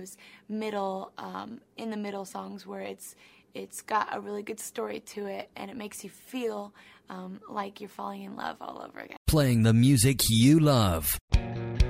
those middle, in the middle songs where it's got a really good story to it, and it makes you feel like you're falling in love all over again. Playing the music you love.